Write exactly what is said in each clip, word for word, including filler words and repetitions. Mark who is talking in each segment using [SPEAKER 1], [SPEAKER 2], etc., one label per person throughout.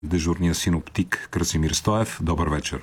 [SPEAKER 1] Дежурния синоптик Красимир Стоев. Добър вечер.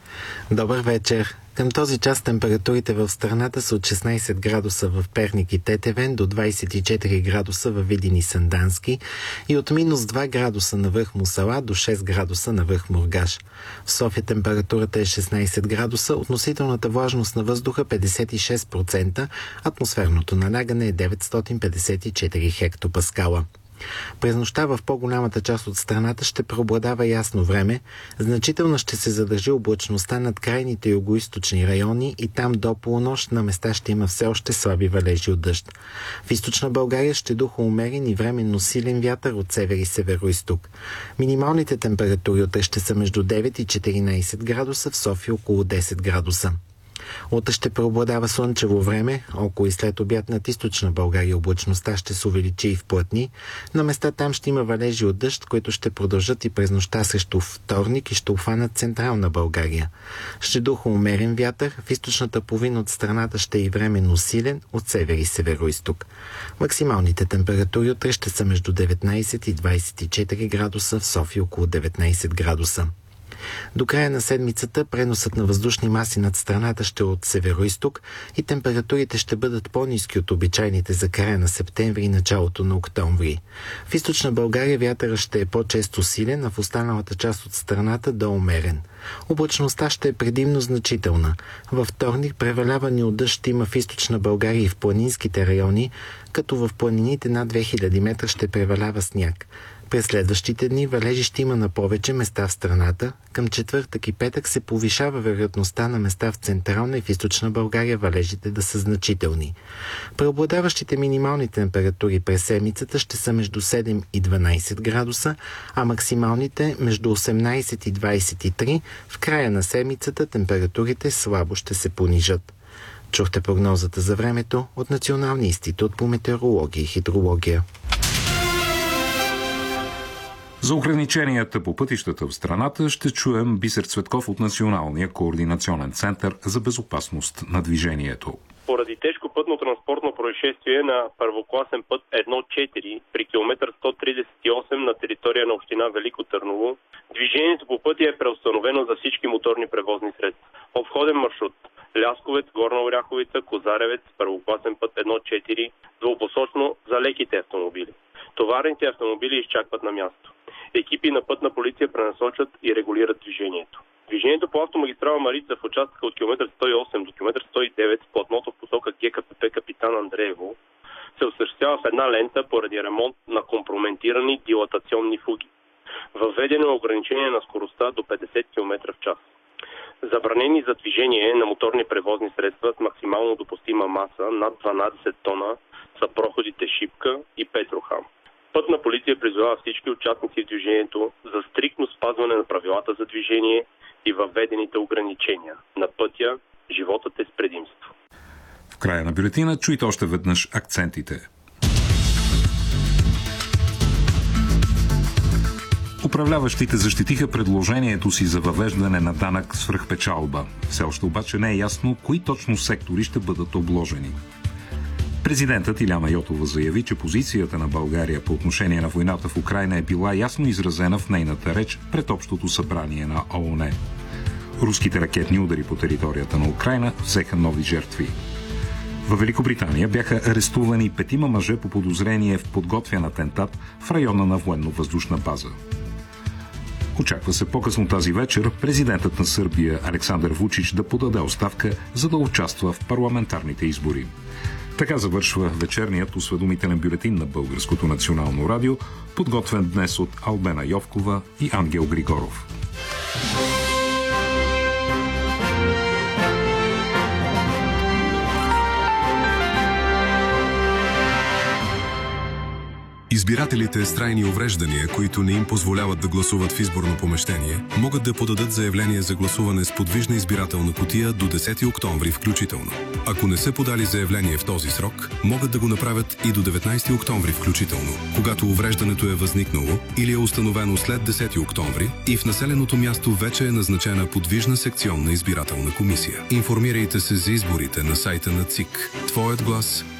[SPEAKER 2] Добър вечер. Към този час температурите в страната са от шестнайсет градуса в Перник и Тетевен до двайсет и четири градуса във Видин и Сандански и от минус два градуса на връх Мусала до шест градуса на връх Мургаш. В София температурата е шестнайсет градуса, относителната влажност на въздуха петдесет и шест процента, атмосферното налягане е деветстотин петдесет и четири хектопаскала. През нощта в по-голямата част от страната ще преобладава ясно време, значително ще се задържи облачността над крайните югоизточни райони и там до полунощ на места ще има все още слаби валежи от дъжд. В източна България ще духа умерен и временно силен вятър от север и североизток. Минималните температури утре ще са между девет и четиринайсет градуса, в София около десет градуса. Утре ще преобладава слънчево време, около и след обяд над източна България облачността ще се увеличи и вплътни. На места там ще има валежи от дъжд, които ще продължат и през нощта срещу вторник и ще обхванат централна България. Ще духа умерен вятър, в източната половина от страната ще е и временно силен от север и североизток. Максималните температури утре ще са между деветнайсет и двайсет и четири градуса, в София около деветнайсет градуса. До края на седмицата преносът на въздушни маси над страната ще е от североизток и температурите ще бъдат по-ниски от обичайните за края на септември и началото на октомври. В източна България вятърът ще е по-често силен, а в останалата част от страната да умерен. Облачността ще е предимно значителна. Във вторник преваляване от дъжд има в източна България и в планинските райони, като в планините над две хиляди метра ще превалява сняг. През следващите дни валежи ще има на повече места в страната. Към четвъртък и петък се повишава вероятността на места в централна и в източна България валежите да са значителни. Преобладаващите минимални температури през седмицата ще са между седем и дванайсет градуса, а максималните между осемнайсет и двайсет и три. В края на седмицата температурите слабо ще се понижат. Чухте прогнозата за времето от Националния институт по метеорология и хидрология.
[SPEAKER 1] За ограниченията по пътищата в страната ще чуем Бисер Цветков от Националния координационен център за безопасност на движението.
[SPEAKER 3] Поради тежко пътно-транспортно происшествие на първокласен път едно четири при километър сто тридесет и осем на територия на община Велико Търново, движението по пътя е преустановено за всички моторни превозни средства. Обходен маршрут Лясковец, Горна Оряховица, Козаревец, първокласен път едно четири, двупосочно за леките автомобили. Товарните автомобили изчакват на място. Екипи на пътна полиция пренасочат и регулират движението. Движението по автомагистрала Марица в участъка от километър сто и осем до километър сто и девет в платното в посока ГКПП Капитан Андреево се осъществява в една лента поради ремонт на компрометирани дилатационни фуги. Въведено е ограничение на скоростта до петдесет километра в час. Забранени за движение на моторни превозни средства с максимално допустима маса над дванайсет тона са проходите Шипка и Петрохан. Пътна полиция призовава всички участници в движението за стриктно спазване на правилата за движение и въведените ограничения. На пътя животът е с предимство.
[SPEAKER 1] В края на бюлетина чуйте още веднъж акцентите. Управляващите защитиха предложението си за въвеждане на данък свръхпечалба. Все още обаче не е ясно кои точно сектори ще бъдат обложени. Президентът Иляна Йотова заяви, че позицията на България по отношение на войната в Украйна е била ясно изразена в нейната реч пред Общото събрание на ООН. Руските ракетни удари по територията на Украйна взеха нови жертви. Във Великобритания бяха арестувани петима мъже по подозрение в подготвян атентат в района на военно-въздушна база. Очаква се по-късно тази вечер президентът на Сърбия Александър Вучич да подаде оставка, за да участва в парламентарните избори. Така завършва вечерният осведомителен бюлетин на Българското национално радио, подготвен днес от Албена Йовкова и Ангел Григоров.
[SPEAKER 4] Избирателите с трайни увреждания, които не им позволяват да гласуват в изборно помещение, могат да подадат заявление за гласуване с подвижна избирателна кутия до десети октомври включително. Ако не са подали заявление в този срок, могат да го направят и до деветнайсети октомври включително, когато увреждането е възникнало или е установено след десети октомври и в населеното място вече е назначена подвижна секционна избирателна комисия. Информирайте се за изборите на сайта на ЦИК. Твоят глас